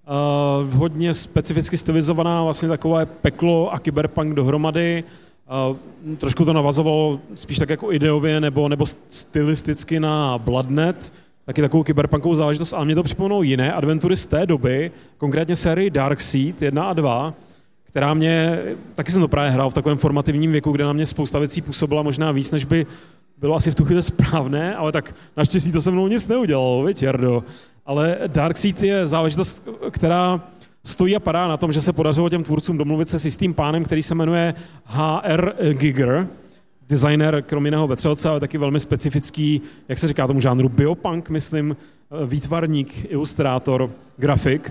hodně specificky stylizovaná, vlastně takové peklo a kyberpunk dohromady. Trošku to navazovalo spíš tak jako ideově nebo stylisticky na Bloodnet, taky takovou kyberpunkovou záležitost, ale mě to připomínou jiné adventury z té doby, konkrétně sérii Darkseid 1 a 2, která mě, taky jsem to právě hrál v takovém formativním věku, kde na mě spousta věcí působila možná víc, než by bylo asi v tu chvíli správné, ale tak naštěstí to se mnou nic neudělalo, viď, Jardo? Ale Darkseid je záležitost, která stojí a padá na tom, že se podařilo těm tvůrcům domluvit se s jistým pánem, který se jmenuje H.R. Giger, designer kromě jiného vetřelce, ale taky velmi specifický, jak se říká tomu žánru, biopunk, myslím, výtvarník, ilustrátor, grafik.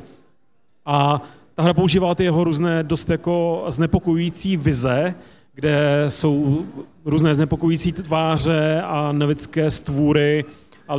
A ta hra používala ty jeho různé dost jako znepokojující vize, kde jsou různé znepokojující tváře a nelidské stvůry a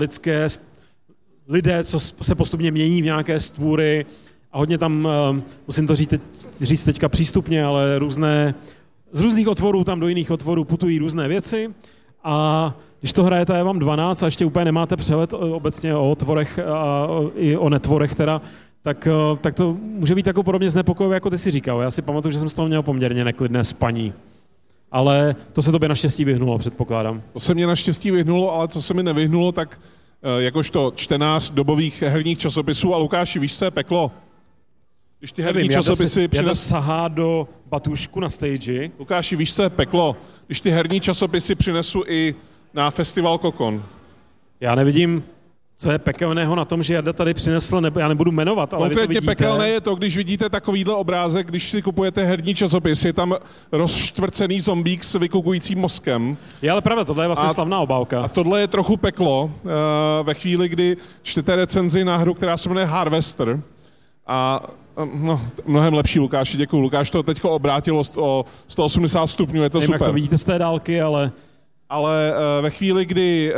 lidé, co se postupně mění v nějaké stvůry a hodně tam, musím to říct teďka přístupně, ale z různých otvorů tam do jiných otvorů putují různé věci a když to hrajete, je vám 12 a ještě úplně nemáte přehled obecně o otvorech a i o netvorech teda, tak to může být jako podobně znepokojivé, jako ty si říkal. Já si pamatuju, že jsem z toho měl poměrně neklidné spaní. Ale to se tobě naštěstí vyhnulo, předpokládám. To se mě naštěstí vyhnulo, ale co se mi nevyhnulo, tak jakožto čtenář dobových herních časopisů, a Lukáši, víš, co je peklo? Když ty herní časopisy sahá do batůžku na stage. Lukáši, víš, co je peklo? Když ty herní časopisy přinesu i na festival Kokon. Já nevidím, co je pekelného na tom, že Jarda tady přinesl, já nebudu jmenovat, ale konkrétně vy to vidíte. Pekelné je to, když vidíte takovýhle obrázek, když si kupujete herní časopis, je tam rozštvrcený zombík s vykukujícím mozkem. Je ale pravda, tohle je vlastně slavná obálka. A tohle je trochu peklo ve chvíli, kdy čtete recenzi na hru, která se jmenuje Harvester. A no, mnohem lepší, Lukáši, děkuju. Lukáš to teďko obrátilo o 180 stupňů, je to nevím, super. Jak to vidíte z té dálky, ale... Ale ve chvíli, kdy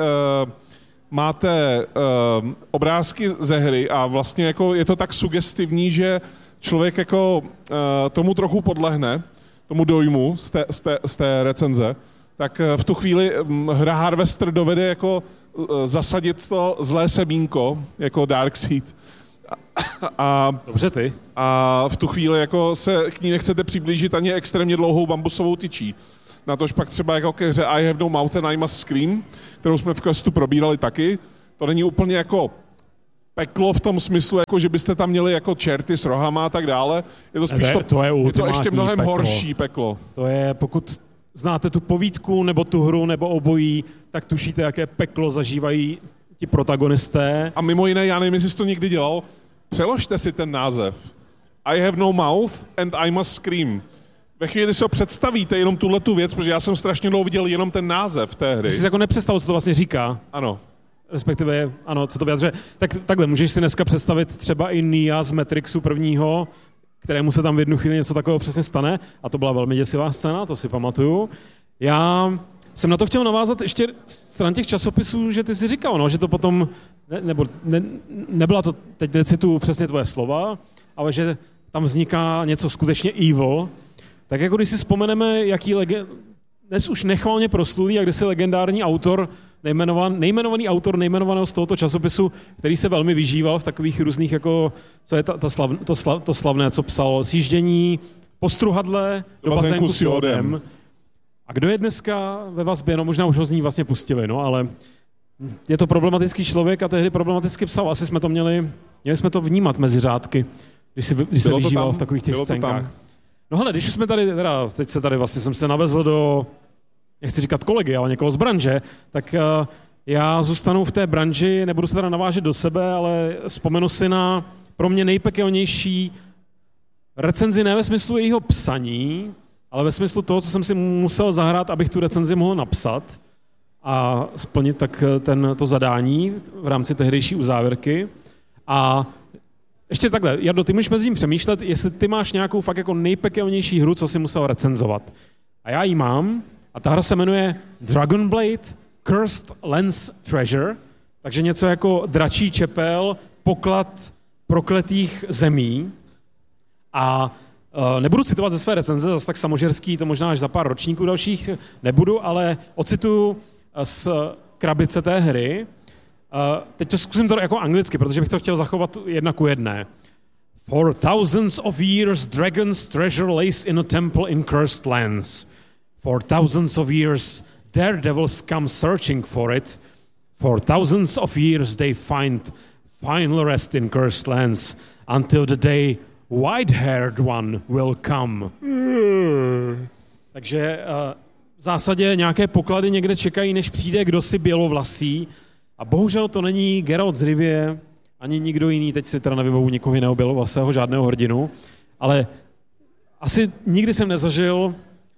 máte obrázky ze hry a vlastně jako je to tak sugestivní, že člověk jako tomu trochu podlehne, tomu dojmu z té recenze, tak v tu chvíli hra Harvester dovede jako zasadit to zlé semínko, jako Darkseid. Dobře ty. A v tu chvíli jako se k ní nechcete přiblížit ani extrémně dlouhou bambusovou tyčí. Natož pak třeba jako ke hře I Have No Mouth and I Must Scream, kterou jsme v questu probírali taky. To není úplně jako peklo v tom smyslu, jako že byste tam měli jako čerty s rohama a tak dále. Je to spíš je to ještě mnohem horší peklo. To je, pokud znáte tu povídku nebo tu hru nebo obojí, tak tušíte, jaké peklo zažívají ti protagonisté. A mimo jiné, já nevím, jestli jsi to někdy dělal, přeložte si ten název. I Have No Mouth and I Must Scream. Ve chvíli si ho představíte jenom tuhletu věc, protože já jsem strašně dlouho viděl jenom ten název té hry. Jsi si jako nepředstavil, co to vlastně říká. Ano. Respektive, ano, co to vyjadřuje. Tak takhle, můžeš si dneska představit třeba i Nia z Matrixu prvního, kterému se tam v jednu chvíli něco takového přesně stane. A to byla velmi děsivá scéna, to si pamatuju. Já jsem na to chtěl navázat ještě stran těch časopisů, že ty si říkal, no, že to potom, nebyla to, teď necituju přesně tvoje slova, ale že tam vzniká něco skutečně evil. Tak jako když si vzpomeneme, jaký dnes už nechvalně proslulý a kdysi legendární autor, nejmenovaný autor nejmenovaného z tohoto časopisu, který se velmi vyžíval v takových různých, jako, co je to slavné, co psal, sjíždění po struhadle do bazénku s jodem. A kdo je dneska ve vazbě, no možná už ho z ní vlastně pustili, no, ale je to problematický člověk a tehdy problematicky psal. Asi jsme to měli jsme to vnímat mezi řádky, když se vyžíval v takových těch scénkách. No hele, když jsme tady, teď se tady vlastně jsem se navezl do, nechci říkat kolegy, ale někoho z branže, tak já zůstanu v té branži, nebudu se teda navážet do sebe, ale vzpomenu si na pro mě nejpekelnější recenzi ne ve smyslu jejího psaní, ale ve smyslu toho, co jsem si musel zahrát, abych tu recenzi mohl napsat a splnit tak to zadání v rámci tehdejší uzávěrky. A ještě takhle, Jardo, ty můžeš mezi tím přemýšlet, jestli ty máš nějakou fakt jako nejpekelnější hru, co jsi musel recenzovat. A já ji mám a ta hra se jmenuje Dragon Blade Cursed Lands Treasure, takže něco jako dračí čepel, poklad prokletých zemí. A nebudu citovat ze své recenze, zase tak samožerský, to možná až za pár ročníků dalších nebudu, ale ocituju z krabice té hry. Teď to zkusím to jako anglicky, protože bych to chtěl zachovat 1:1. For thousands of years dragons treasure lays in a temple in cursed lands. For thousands of years daredevils come searching for it. For thousands of years they find final rest in cursed lands until the day white-haired one will come. Takže v zásadě nějaké poklady někde čekají, než přijde kdosi bělovlasý. A bohužel to není Geralt z Rivie, ani nikdo jiný, teď si teda nevybavu nikoho jiného bělovlasého, žádného hrdinu, ale asi nikdy jsem nezažil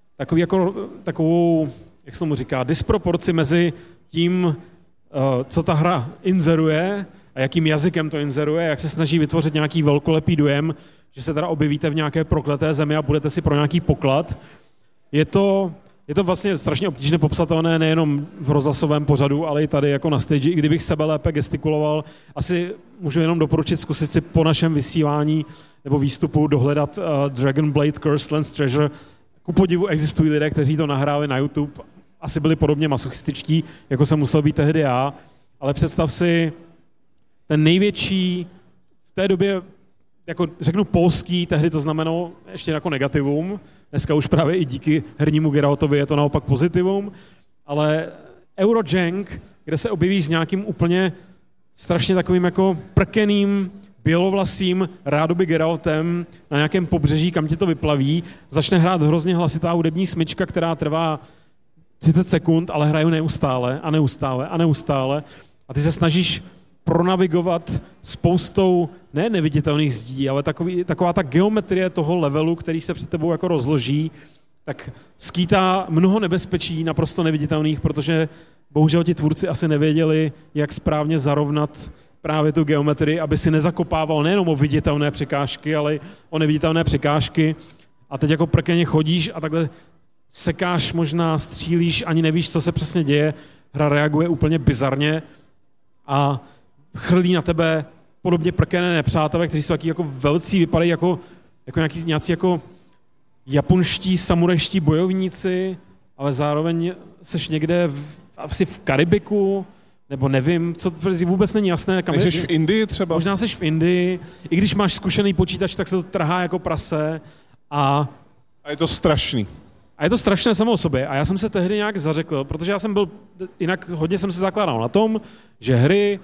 takovou, jak se tomu říká, disproporci mezi tím, co ta hra inzeruje a jakým jazykem to inzeruje, jak se snaží vytvořit nějaký velkolepý dojem, že se teda objevíte v nějaké prokleté zemi a budete si pro nějaký poklad. Je to vlastně strašně obtížně popsatelné nejenom v rozhlasovém pořadu, ale i tady jako na stage. I kdybych sebe lépe gestikuloval, asi můžu jenom doporučit zkusit si po našem vysílání nebo výstupu dohledat Dragon Blade Cursed Lands Treasure. Ku podivu existují lidé, kteří to nahráli na YouTube. Asi byli podobně masochističtí, jako jsem musel být tehdy já, ale představ si ten největší v té době, jako řeknu polský, tehdy to znamenalo ještě jako negativum, dneska už právě i díky hernímu Geraltovi je to naopak pozitivum, ale Eurojank, kde se objevíš s nějakým úplně strašně takovým jako prkeným, bělovlasým rádoby Geraltem na nějakém pobřeží, kam ti to vyplaví, začne hrát hrozně hlasitá hudební smyčka, která trvá 30 sekund, ale hraju neustále a neustále a neustále a ty se snažíš pronavigovat spoustou ne neviditelných zdí, ale taková ta geometrie toho levelu, který se před tebou jako rozloží, tak skýtá mnoho nebezpečí naprosto neviditelných, protože bohužel ti tvůrci asi nevěděli, jak správně zarovnat právě tu geometrii, aby si nezakopával nejenom o viditelné překážky, ale o neviditelné překážky. A teď jako prkeně chodíš a takhle sekáš, možná střílíš, ani nevíš, co se přesně děje. Hra reaguje úplně bizarně a chrlí na tebe podobně prkené nepřátelé, kteří jsou taky jako velcí, vypadají jako nějací jako japonští samurajští bojovníci, ale zároveň seš někde asi v Karibiku, nebo nevím, co vůbec není jasné. Kam jsi v Indii třeba? Možná jsi v Indii, i když máš zkušený počítač, tak se to trhá jako prase a je to strašný. A je to strašné samo o sobě. A já jsem se tehdy nějak zařekl, protože já jsem byl, jinak hodně jsem se zakládal na tom, že hry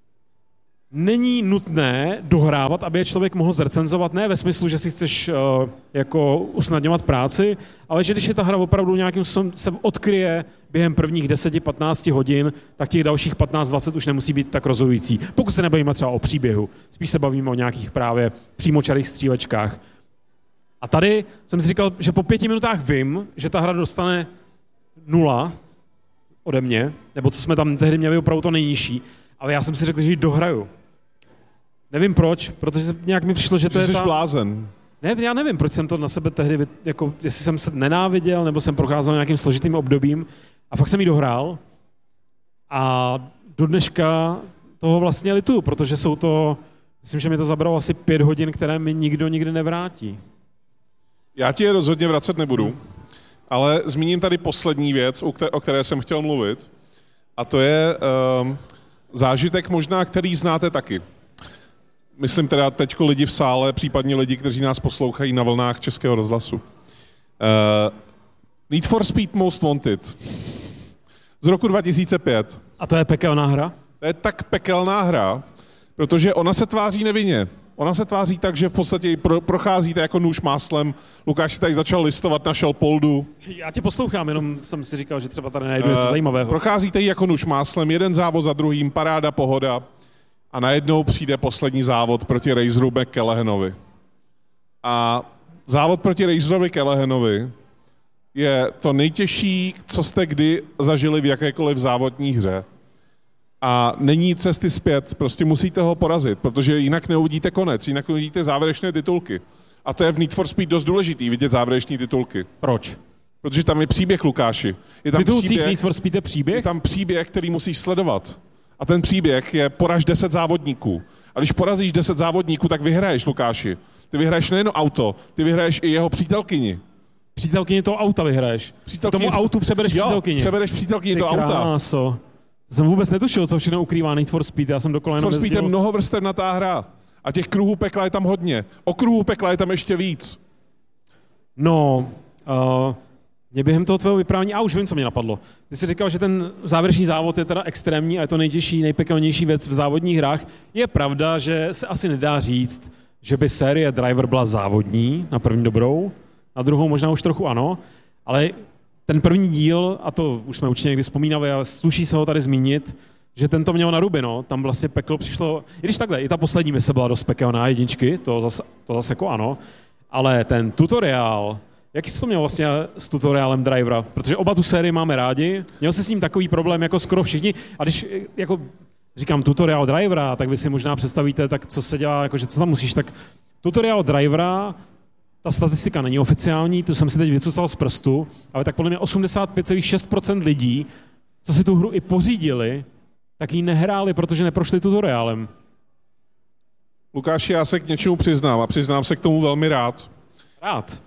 není nutné dohrávat, aby je člověk mohl zrecenzovat, ne ve smyslu, že si chceš jako usnadňovat práci, ale že když je ta hra opravdu nějakým způsobem se odkryje během prvních 10-15 hodin, tak těch dalších 15-20 už nemusí být tak rozhodující. Pokud se nebavíme třeba o příběhu, spíš se bavíme o nějakých právě přímočarých střílečkách. A tady jsem si říkal, že po 5 minutách vím, že ta hra dostane 0 ode mě, nebo co jsme tam tehdy měli opravdu to nejnižší, ale já jsem si řekl, že ji dohraju. Nevím proč, protože nějak mi přišlo, že to je jsi blázen. Ne, já nevím, proč jsem to na sebe tehdy, jako jestli jsem se nenáviděl, nebo jsem procházel nějakým složitým obdobím a fakt jsem ji dohrál a do dneška toho vlastně lituju, protože jsou to, myslím, že mi to zabralo asi 5 hodin, které mi nikdo nikdy nevrátí. Já ti je rozhodně vracet nebudu. Ale zmíním tady poslední věc, o které jsem chtěl mluvit, a to je zážitek možná, který znáte taky. Myslím teda teďko lidi v sále, případně lidi, kteří nás poslouchají na vlnách Českého rozhlasu. Need for Speed Most Wanted z roku 2005. A to je pekelná hra? To je tak pekelná hra, protože ona se tváří nevinně. Ona se tváří tak, že v podstatě procházíte jako nůž máslem. Lukáš si tady začal listovat, našel poldu. Já tě poslouchám, jenom jsem si říkal, že třeba tady najdu něco zajímavého. Procházíte ji jako nůž máslem, jeden závod za druhým, paráda, pohoda. A najednou přijde poslední závod proti Razeru McCallahanovi. A závod proti Razerovi Callahanovi je to nejtěžší, co jste kdy zažili v jakékoliv závodní hře. A není cesty zpět, prostě musíte ho porazit, protože jinak neuvidíte konec, jinak neuvidíte závěrečné titulky. A to je v Need for Speed dost důležitý, vidět závěrečné titulky. Proč? Protože tam je příběh, Lukáši. Je tam titulcích Need for Speed je příběh? Je tam příběh, který musíš sledovat. A ten příběh je poraž 10 závodníků. A když porazíš 10 závodníků, tak vyhraješ, Lukáši. Ty vyhraješ nejen auto, ty vyhraješ i jeho přítelkyni. Přítelkyni toho auta vyhraješ. Tomu autu přebereš přítelkyni. Přebereš přítelkyni toho auta. Kráso. Jsem vůbec netušil, co všechno ukrývá Need for Speed. Já jsem dokola jenom Need for Speed je mnohovrstevnatá hra. A těch kruhů pekla je tam hodně. Okruhů pekla je tam ještě víc. No, mě během toho tvého vyprávění, už vím, co mě napadlo. Ty jsi říkal, že ten závěrečný závod je teda extrémní a je to nejtěžší, nejpekelnější věc v závodních hrách. Je pravda, že se asi nedá říct, že by série Driver byla závodní, na první dobrou, na druhou možná už trochu ano, ale ten první díl, a to už jsme určitě někdy vzpomínali, ale sluší se ho tady zmínit, že ten to měl na ruby, no. Tam vlastně peklo přišlo, i když takhle, i ta poslední mise byla dost pekelná, jedničky, to zase jako ano, ale ten tutoriál, jaký jsi to měl vlastně s tutoriálem Drivera? Protože oba tu sérii máme rádi, měl jsi s ním takový problém jako skoro všichni, a když jako říkám tutoriál Drivera, tak vy si možná představíte, tak co se dělá, jakože co tam musíš, tak tutoriál Drivera, ta statistika není oficiální, tu jsem si teď vycucal z prstu, ale tak podle mě 85,6% lidí, co si tu hru i pořídili, tak ji nehráli, protože neprošli tutoriálem. Lukáši, já se k něčemu přiznám a přiznám se k tomu velmi rád. Rád?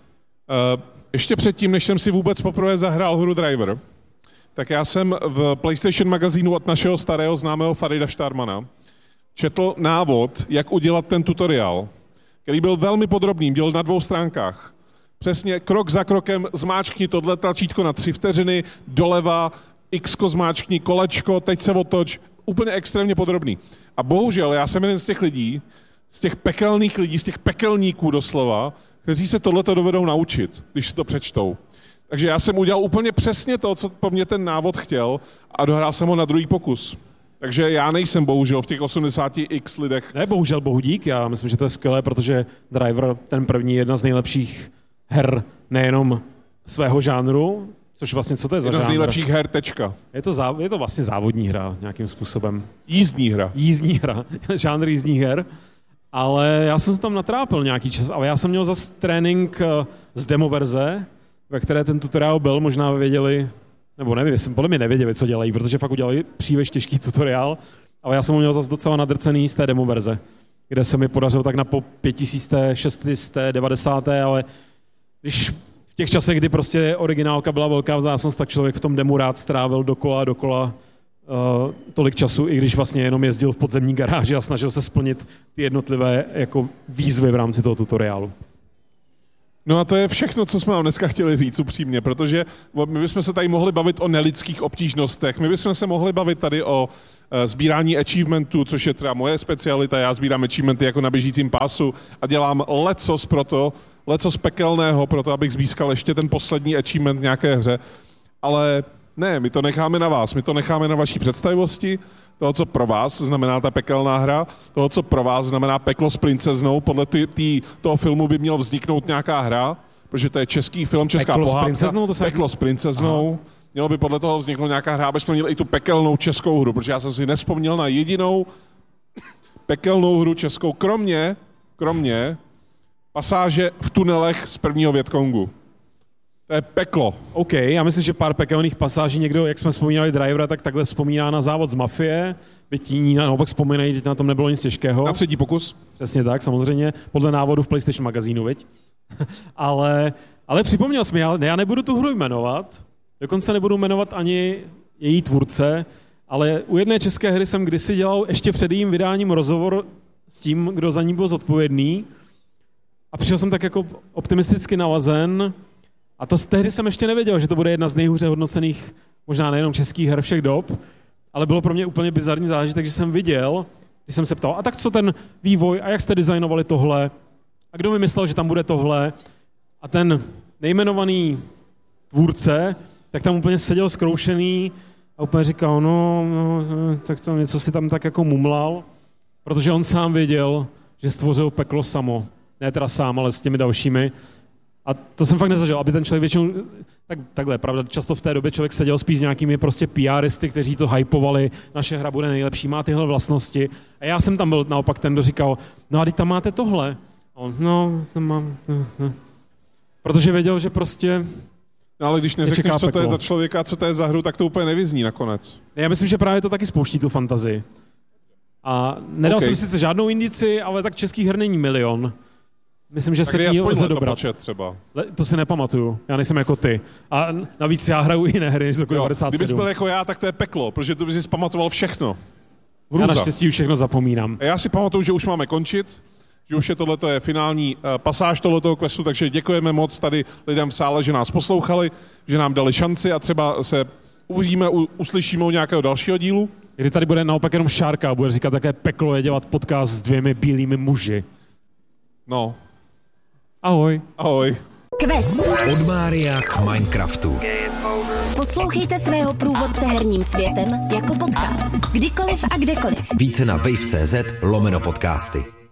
Ještě předtím, než jsem si vůbec poprvé zahrál hru Driver, tak já jsem v PlayStation magazínu od našeho starého známého Farida Starmana četl návod, jak udělat ten tutoriál, který byl velmi podrobný, byl na 2 stránkách. Přesně krok za krokem zmáčkni tohle tlačítko na 3 vteřiny, doleva, X-ko zmáčkni, kolečko, teď se otoč, úplně extrémně podrobný. A bohužel já jsem jeden z těch lidí, z těch pekelných lidí, z těch pekelníků doslova, kteří se tohleto dovedou naučit, když si to přečtou. Takže já jsem udělal úplně přesně to, co po mně ten návod chtěl a dohrál jsem ho na druhý pokus. Takže já nejsem bohužel v těch 80x lidech. Ne, bohužel, bohu dík, já myslím, že to je skvělé, protože Driver, ten první, je jedna z nejlepších her nejenom svého žánru, což vlastně, co to je za žánr? Jedna z nejlepších her, tečka. Je to vlastně závodní hra nějakým způsobem. Jízdní hra. Jízdní hra, žánr jízdních her. Ale já jsem se tam natrápil nějaký čas, ale já jsem měl zase trénink z demo verze, ve které ten tutoriál byl, možná věděli, nebo nevím, podle mě nevěděli, co dělají, protože fakt udělali příliš těžký tutoriál, ale já jsem ho měl zase docela nadrcený z té demo verze, kde se mi podařilo tak na po 5690, ale když v těch časech, kdy prostě originálka byla velká vzácnost, tak člověk v tom demu rád strávil dokola tolik času, i když vlastně jenom jezdil v podzemní garáži a snažil se splnit ty jednotlivé jako výzvy v rámci toho tutoriálu. No a to je všechno, co jsme vám dneska chtěli říct upřímně, protože my bychom se tady mohli bavit o nelidských obtížnostech, my bychom se mohli bavit tady o sbírání achievementů, což je třeba moje specialita, já sbírám achievementy jako na běžícím pásu a dělám lecos pekelného pro to, abych získal ještě ten poslední achievement v nějaké hře, ale ne, my to necháme na vás, my to necháme na vaší představivosti, toho, co pro vás znamená ta pekelná hra, toho, co pro vás znamená Peklo s princeznou. Podle toho filmu by měl vzniknout nějaká hra, protože to je český film, česká pohádka. Peklo s princeznou. Aha. Mělo by podle toho vzniknout nějaká hra, abychom měli i tu pekelnou českou hru, protože já jsem si nevzpomněl na jedinou pekelnou hru českou, kromě pasáže v tunelech z prvního Vietkongu. To je peklo. OK, já myslím, že pár pekelných pasáží někdo, jak jsme vzpomínali Drivera, tak takhle vzpomíná na závod z Mafie, byť jiní naopak vzpomínají, že na tom nebylo nic těžkého. Na 3. pokus. Přesně tak, samozřejmě, podle návodu v PlayStation magazínu, viď? ale připomněl jsi mi, já nebudu tu hru jmenovat, dokonce nebudu jmenovat ani její tvůrce, ale u jedné české hry jsem kdysi dělal ještě před jejím vydáním rozhovor s tím, kdo za ní byl zodpovědný a přišel jsem tak jako optimisticky nalazen a tehdy jsem ještě nevěděl, že to bude jedna z nejhůře hodnocených, možná nejenom českých her všech dob, ale bylo pro mě úplně bizarní zážitek, že jsem viděl, když jsem se ptal, a tak co ten vývoj a jak jste designovali tohle a kdo vymyslel, že tam bude tohle a ten nejmenovaný tvůrce, tak tam úplně seděl zkroušený a úplně říkal, no, tak to něco si tam tak jako mumlal, protože on sám věděl, že stvořil peklo samo. Ne teda sám, ale s těmi dalšími. A to jsem fakt nezažil, aby ten člověk většinou, takhle, pravda, často v té době člověk seděl spíš s nějakými prostě PRisty, kteří to hypovali, naše hra bude nejlepší, má tyhle vlastnosti. A já jsem tam byl naopak ten, kdo říkal, no a teď tam máte tohle. A on, no, jsem mám. Protože věděl, že prostě. No ale když neřekneš, co to je za člověka, co to je za hru, tak to úplně nevyzní nakonec. Já myslím, že právě to taky spouští tu fantazii. A nedal jsem sice žádnou indici, ale tak českých her není milion. Myslím, že tak se k ní lze dobrat. Třeba. To si nepamatuju, já nejsem jako ty. A navíc já hraju jiné hry než z roku 97. Kdybys byl jako já, tak to je peklo, protože to bys si pamatoval všechno. Hrůza. Já naštěstí už všechno zapomínám. A já si pamatuju, že už máme končit, že už je tohleto je finální pasáž tohletoho questu, takže děkujeme moc tady lidem v sále, že nás poslouchali, že nám dali šanci a třeba se uvidíme, uslyšíme u nějakého dalšího dílu. Kdy tady bude naopak jenom Šárka a bude říkat, také peklo je dělat podcast s 2 bílými muži. No. Ahoj. Ahoj. Quest. Od Mária k Minecraftu. Poslouchejte svého průvodce herním světem jako podcast. Kdykoliv a kdekoliv. Více na wave.cz/podcasty.